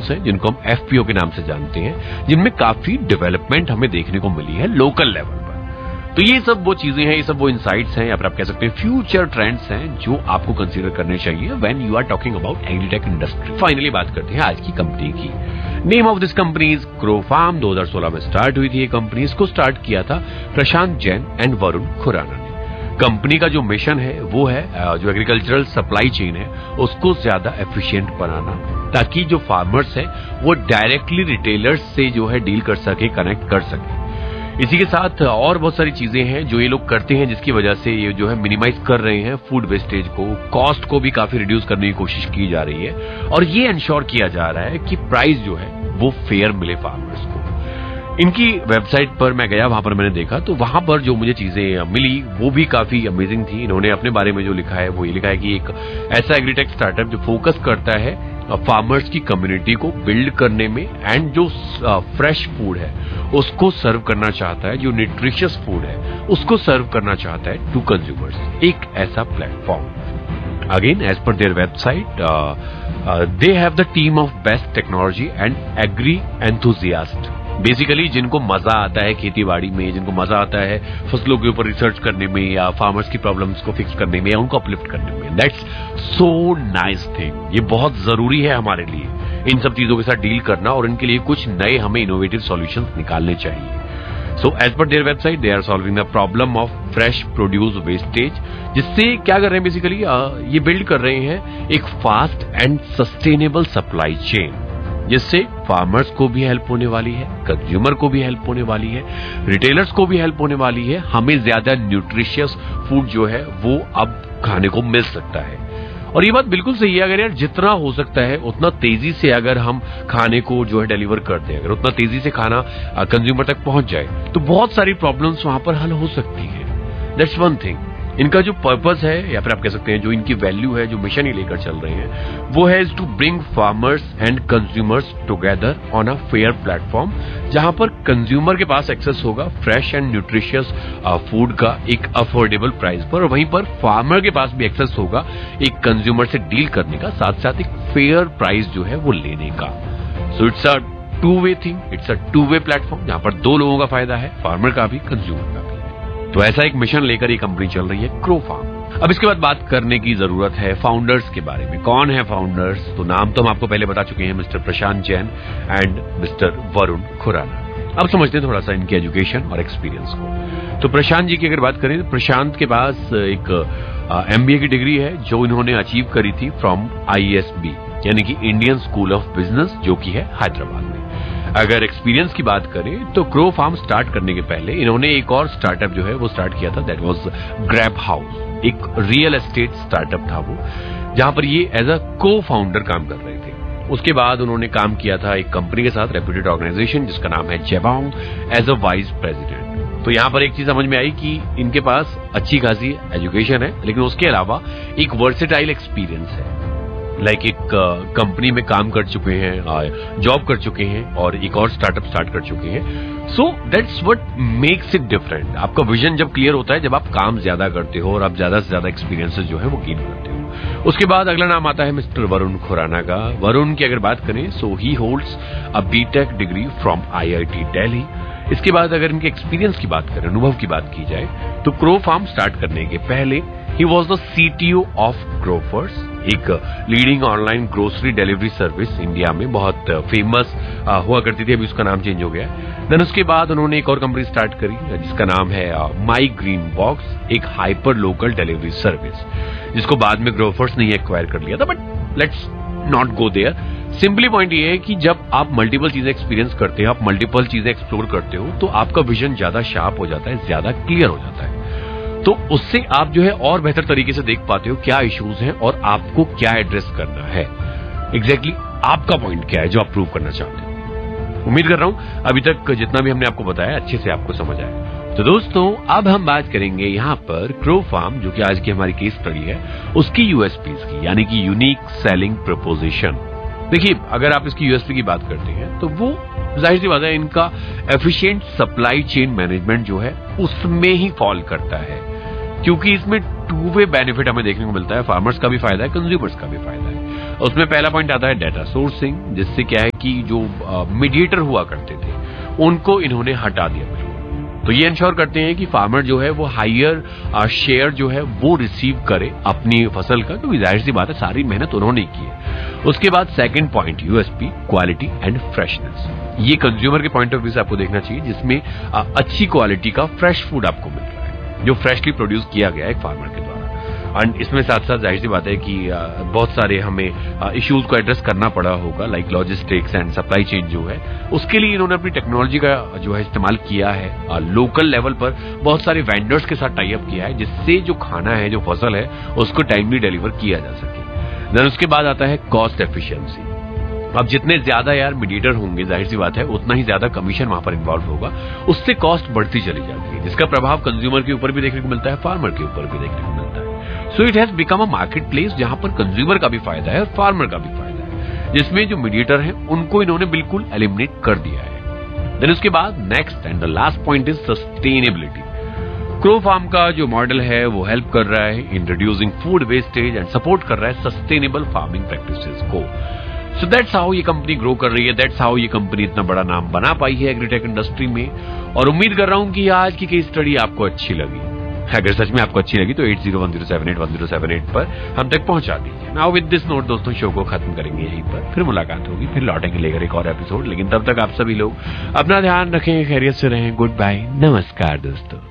Jones हैं जिनको हम FPO के नाम से जानते हैं, जिनमें काफी डेवलपमेंट हमें देखने को मिली है लोकल लेवल पर। तो ये सब वो चीजें हैं, ये सब वो इनसाइट्स हैं, या फिर आप कह सकते हैं फ्यूचर ट्रेंड्स हैं जो आपको कंसीडर करने चाहिए when you are talking about agritech industry. Finally बात करते हैं आज की कंपनी की। Name of this company is क्रोफार्म। 2016 में स्टार्ट हुई थी ये कंपनी। इसको स्टार्ट किया था प्रशांत जैन एंड वरुण खुराना ने। कंपनी का जो मिशन है वो है जो एग्रीकल्चरल सप्लाई चेन है उसको ज्यादा एफिशिएंट बनाना, ताकि जो फार्मर्स है वो डायरेक्टली रिटेलर्स से जो है डील कर सके, कनेक्ट कर सके। इसी के साथ और बहुत सारी चीजें हैं जो ये लोग करते हैं, जिसकी वजह से ये जो है मिनिमाइज कर रहे हैं फूड वेस्टेज को, कॉस्ट को भी काफी रिड्यूस करने की कोशिश की जा रही है, और ये इंश्योर किया जा रहा है कि प्राइस जो है वो फेयर मिले फार्मर्स को। इनकी वेबसाइट पर मैं गया, वहां पर मैंने देखा, तो वहां पर जो मुझे चीजें मिली वो भी काफी अमेजिंग थी। इन्होंने अपने बारे में जो लिखा है वो ये लिखा है कि एक ऐसा एग्रीटेक स्टार्टअप जो फोकस करता है फार्मर्स की कम्युनिटी को बिल्ड करने में, एंड जो फ्रेश फूड है उसको सर्व करना चाहता है, जो न्यूट्रिशियस फूड है उसको सर्व करना चाहता है टू कंज्यूमर्स। एक ऐसा platform. Again as per their website they have the team of best technology and agree enthusiast. Basically जिनको मजा आता है खेती बाड़ी में, जिनको मजा आता है फसलों के ऊपर रिसर्च करने में, या फार्मर्स की प्रॉब्लम्स को फिक्स करने में, या उनको अपलिफ्ट करने में। That's so nice thing. ये बहुत जरूरी है हमारे लिए इन सब चीजों के साथ डील करना, और इनके लिए कुछ नए हमें इनोवेटिव सॉल्यूशंस निकालने चाहिए। So as per their website they are solving the problem of fresh produce wastage, जिससे क्या कर रहे हैं बेसिकली ये बिल्ड कर रहे हैं एक fast and sustainable supply chain, जिससे फार्मर्स को भी हेल्प होने वाली है, कंज्यूमर को भी हेल्प होने वाली है, रिटेलर्स को भी हेल्प होने वाली है। हमें ज्यादा न्यूट्रिशियस फूड जो है वो अब खाने को मिल सकता है। और ये बात बिल्कुल सही है, अगर यार जितना हो सकता है उतना तेजी से अगर हम खाने को जो है डिलीवर करते हैं, अगर उतना तेजी से खाना कंज्यूमर तक पहुंच जाए, तो बहुत सारी प्रॉब्लम्स वहां पर हल हो सकती है। That's one thing. इनका जो पर्पस है, या फिर आप कह सकते हैं जो इनकी वैल्यू है, जो मिशन ये लेकर चल रहे हैं, वो है to bring farmers and consumers together on a fair platform, जहां पर कंज्यूमर के पास एक्सेस होगा फ्रेश एंड न्यूट्रिशियस फूड का एक अफोर्डेबल प्राइस पर, और वहीं पर फार्मर के पास भी एक्सेस होगा एक कंज्यूमर से डील करने का, साथ साथ एक फेयर प्राइस जो है वो लेने का। So it's a two way thing, it's a two way platform, जहां पर दो लोगों का फायदा है, फार्मर का भी, कंज्यूमर का भी। तो ऐसा एक मिशन लेकर ये कंपनी चल रही है क्रोफार्म। अब इसके बाद बात करने की जरूरत है फाउंडर्स के बारे में। कौन है फाउंडर्स? तो नाम तो हम आपको पहले बता चुके हैं, mister Prashant Jain and mister Varun Khurana. अब समझते हैं थोड़ा सा इनकी एजुकेशन और एक्सपीरियंस को। तो प्रशांत जी की अगर बात करें तो प्रशांत के पास एक MBA की डिग्री है जो इन्होंने अचीव करी थी फ्रॉम ISB, यानी कि इंडियन स्कूल ऑफ बिजनेस, जो कि है हैदराबाद में। अगर एक्सपीरियंस की बात करें तो क्रो फार्म स्टार्ट करने के पहले इन्होंने एक और स्टार्टअप जो है वो स्टार्ट किया था, दैट वाज ग्रैब हाउस। एक रियल एस्टेट स्टार्टअप था वो, जहां पर ये एज अ को फाउंडर काम कर रहे थे। उसके बाद उन्होंने काम किया था एक कंपनी के साथ, रेप्यूटेड ऑर्गेनाइजेशन जिसका नाम है जेबांग, एज अ वाइस प्रेसिडेंट। तो यहां पर एक चीज समझ में आई कि इनके पास अच्छी खासी एजुकेशन है, लेकिन उसके अलावा एक वर्सेटाइल एक्सपीरियंस है। लाइक एक कंपनी में काम कर चुके हैं, जॉब कर चुके हैं, और एक और स्टार्टअप स्टार्ट कर चुके हैं। So that's what makes it different. आपका विजन जब क्लियर होता है, जब आप काम ज्यादा करते हो और आप ज्यादा से ज्यादा एक्सपीरियंसेस जो है वो गेन करते हो। उसके बाद अगला नाम आता है मिस्टर वरुण खुराना का। वरुण की अगर बात करें सो ही holds a BTech degree from IIT Delhi. इसके बाद अगर इनके एक्सपीरियंस की बात करें, अनुभव की बात की जाए, तो क्रो फार्म स्टार्ट करने के पहले he was the CTO of Grofers, एक leading online grocery delivery service India में बहुत फेमस हुआ करती थी, अभी उसका नाम चेंज हो गया है। देन उसके बाद उन्होंने एक और कंपनी स्टार्ट करी जिसका नाम है माई ग्रीन बॉक्स, एक हाइपर लोकल डिलीवरी सर्विस, जिसको बाद में ग्रोफर्स ने एक्वायर कर लिया था, but let's not go there. Simply point ये है कि जब आप मल्टीपल चीजें एक्सपीरियंस करते हो, आप मल्टीपल चीजें एक्सप्लोर करते हो, तो आपका विजन ज्यादा शार्प हो जाता है, ज्यादा क्लियर हो जाता है। तो उससे आप जो है और बेहतर तरीके से देख पाते हो क्या इश्यूज हैं और आपको क्या एड्रेस करना है। एग्जैक्टली आपका पॉइंट क्या है जो आप प्रूव करना चाहते हो। उम्मीद कर रहा हूं अभी तक जितना भी हमने आपको बताया अच्छे से आपको समझ आया। तो दोस्तों अब हम बात करेंगे यहाँ पर क्रो फार्म, जो कि आज की हमारी केस स्टडी है, उसकी USPs की, यानी कि यूनिक सेलिंग प्रपोजिशन। देखिए अगर आप इसकी USP की बात करते हैं तो वो जाहिर सी बात है इनका एफिशिएंट सप्लाई चेन मैनेजमेंट जो है उसमें ही फॉल करता है, क्योंकि इसमें टू वे बेनिफिट हमें देखने को मिलता है। फार्मर्स का भी फायदा है, कंज्यूमर्स का भी फायदा है। उसमें पहला पॉइंट आता है डाटा सोर्सिंग, जिससे क्या है कि जो मीडिएटर हुआ करते थे उनको इन्होंने हटा दिया बिल्कुल। तो ये इंश्योर करते हैं कि फार्मर जो है वो हायर शेयर जो है वो रिसीव करे अपनी फसल का, क्योंकि जाहिर सी बात है सारी मेहनत उन्होंने की है। उसके बाद second point USP, quality and freshness. ये कंज्यूमर के पॉइंट ऑफ व्यू से आपको देखना चाहिए, जिसमें अच्छी क्वालिटी का फ्रेश फूड आपको मिल रहा है जो फ्रेशली प्रोड्यूस किया गया है एक फार्मर के द्वारा। एंड इसमें साथ साथ जाहिर सी बात है कि बहुत सारे हमें इश्यूज को एड्रेस करना पड़ा होगा, like logistics and supply chain जो है, उसके लिए इन्होंने अपनी टेक्नोलॉजी का जो है इस्तेमाल किया है। लोकल लेवल पर बहुत सारे वेंडर्स के साथ टाई अप किया है, जिससे जो खाना है, जो फसल है, उसको टाइमली डिलीवर किया जा सके। देन उसके बाद आता है कॉस्ट एफिशिएंसी। अब जितने ज्यादा यार मीडिएटर होंगे, जाहिर सी बात है उतना ही ज्यादा कमीशन वहां पर इन्वॉल्व होगा, उससे कॉस्ट बढ़ती चली जाती है, जिसका प्रभाव कंज्यूमर के ऊपर भी देखने को मिलता है, फार्मर के ऊपर भी देखने को मिलता है। So it has become a market place जहां पर कंज्यूमर का भी फायदा है और फार्मर का भी फायदा है, जिसमें जो मीडिएटर है उनको इन्होंने बिल्कुल एलिमिनेट कर दिया है। देन उसके बाद next and the last point is sustainability. Crow farm का जो मॉडल है वो हेल्प कर रहा है in reducing food wastage and support कर रहा है सस्टेनेबल फार्मिंग प्रैक्टिसेस को। सो दैट्स हाउ ये कंपनी ग्रो कर रही है, दैट्स हाउ ये कंपनी इतना बड़ा नाम बना पाई है एग्रीटेक इंडस्ट्री में। और उम्मीद कर रहा हूं कि आज की केस स्टडी आपको अच्छी लगी। अगर सच में आपको अच्छी लगी तो 8010781078 पर हम तक पहुंचा दीजिए। नाउ विद दिस नोट दोस्तों शो को खत्म करेंगे यहीं पर, फिर मुलाकात होगी, फिर लौटेंगे लेकर एक और एपिसोड। लेकिन तब तक आप सभी लोग अपना ध्यान रखें, खैरियत से रहें। गुड बाय, नमस्कार दोस्तों।